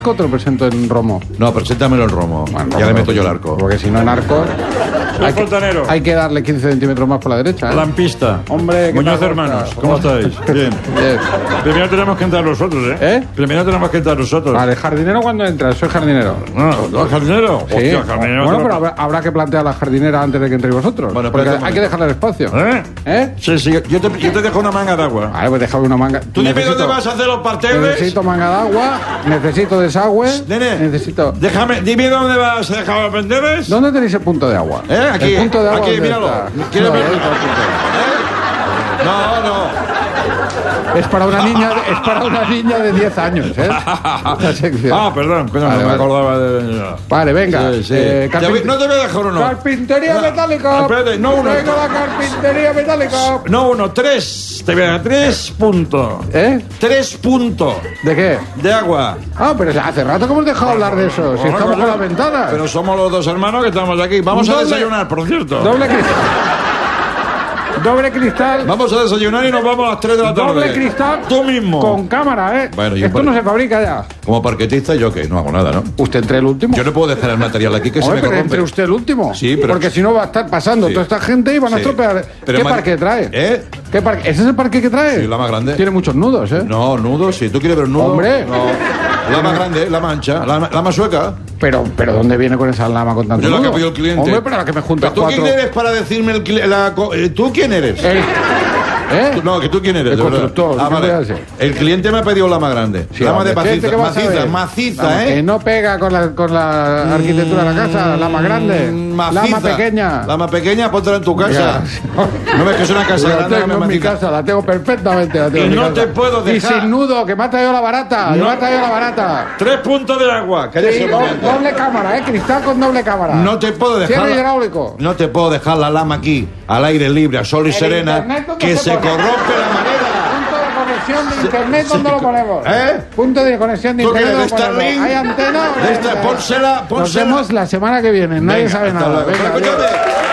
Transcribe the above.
Te lo presento en romo. No, preséntamelo en romo. Bueno, ya le meto yo el arco. Porque si no en arco... Hay que darle 15 centímetros más por la derecha, ¿eh? Lampista. Hombre, Muñoz Hermanos, ¿cómo estáis? Bien. Bien. Primero tenemos que entrar nosotros, ¿eh? ¿Eh? Primero tenemos que entrar nosotros. Vale, ¿jardinero cuándo entras? Soy jardinero. No, ¿jardinero? Sí. Hostia, jardinero. Bueno, pero habrá que plantear la jardinera antes de que entréis vosotros. Bueno, porque espérate un hay que dejarle el espacio. ¿Eh? Sí, yo te dejo una manga de agua. Vale, pues déjame una manga. ¿Tú dime dónde vas a hacer los parterres? Necesito manga de agua, necesito desagüe. Nene, necesito... dime dónde vas a dejar los parterres. ¿Dónde tenéis el punto de agua? Aquí, el punto de agua, aquí, ¿dónde míralo. está? ¿Quieres No, verlo? No. Es para una niña de 10 años, ¿eh? La sección. Perdón, Vale, no me vale. acordaba de... Vale, venga. Sí. No te voy a dejar uno. Carpintería metálica. Espérate, no uno. Venga la carpintería metálica. No uno, 3. Te voy a dar 3 puntos. 3 puntos. ¿De qué? De agua. Pero hace rato que hemos dejado hablar de eso. Si estamos con las ventanas. Pero somos los dos hermanos que estamos aquí. Vamos a desayunar, por cierto. Doble cristal. Vamos a desayunar y nos vamos a las 3 de la tarde. Doble cristal. Tú mismo. Con cámara, ¿eh? Bueno, esto no se fabrica ya. Como parquetista, yo que no hago nada, ¿no? ¿Usted entre el último? Yo no puedo dejar el material aquí que se me pero corrompe. entre usted el último. Sí, pero... Porque si no va a estar pasando toda esta gente y van a estropear. Pero ¿Qué parque trae? ¿Qué parque? ¿Ese es el parque que trae? Sí, la más grande. Tiene muchos nudos, ¿eh? No, nudos, si tú quieres ver nudos. Hombre. No. La más grande, la mancha, la más sueca. Pero ¿dónde viene con esa lama con tanto Yo la nudo? que pidió el cliente. Hombre, pero la que me juntas ¿Tú quién eres para decirme ¿Tú quién eres? No, que tú quién eres, el de verdad. constructor. Vale. El cliente me ha pedido la más grande. Sí, lama de maciza, maciza, Que no pega con la arquitectura de la casa, la más grande. Maciza. La más pequeña. La más pequeña, póntela en tu casa. No ves que es una casa La grande. tengo en mi casa, la tengo perfectamente. La tengo Y en mi no casa. te puedo dejar. Y sin nudo, que me ha traído la barata. No. Me ha traído la barata. 3 puntos de agua. Sí, doble cámara, cristal con doble cámara. No te puedo dejar. Cierre hidráulico. No te puedo dejar la lama aquí, al aire libre, a sol y serena, internet, ¿dónde que se se pone? corrompe la manera. Punto de conexión de internet, ¿dónde lo ponemos? Punto de conexión de ¿Tú internet, quieres ¿dónde lo ponemos? Starlink? ¿Hay antena? Pónsela. Nos vemos la semana que viene. Nadie Venga, sabe hasta nada. luego. Venga, Pero adiós. escúchame.